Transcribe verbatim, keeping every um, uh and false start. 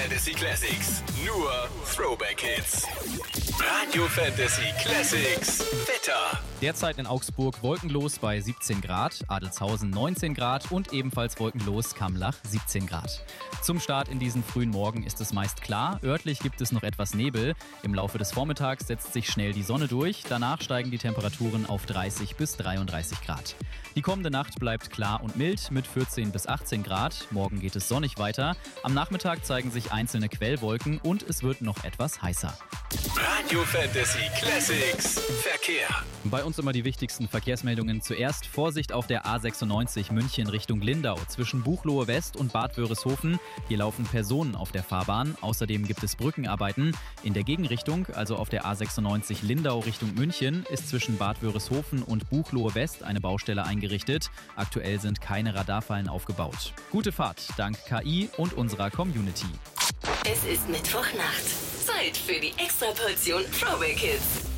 Fantasy Classics. Nur Throwback Hits. Radio Fantasy Classics. Wetter. Derzeit in Augsburg wolkenlos bei siebzehn Grad, Adelzhausen neunzehn Grad und ebenfalls wolkenlos Kamlach siebzehn Grad. Zum Start in diesen frühen Morgen ist es meist klar, örtlich gibt es noch etwas Nebel. Im Laufe des Vormittags setzt sich schnell die Sonne durch, danach steigen die Temperaturen auf dreißig bis dreiunddreißig Grad. Die kommende Nacht bleibt klar und mild mit vierzehn bis achtzehn Grad. Morgen geht es sonnig weiter. Am Nachmittag zeigen sich einzelne Quellwolken und es wird noch etwas heißer. Radio Fantasy Classics. Verkehr. Bei uns immer die wichtigsten Verkehrsmeldungen. Zuerst Vorsicht auf der A sechsundneunzig München Richtung Lindau zwischen Buchloe West und Bad Wörishofen. Hier laufen Personen auf der Fahrbahn. Außerdem gibt es Brückenarbeiten. In der Gegenrichtung, also auf der A sechsundneunzig Lindau Richtung München, ist zwischen Bad Wörishofen und Buchloe West eine Baustelle eingerichtet. Aktuell sind keine Radarfallen aufgebaut. Gute Fahrt dank K I und unserer Community. Es ist Mittwochnacht. Zeit für die Extraportion Throwback Hits.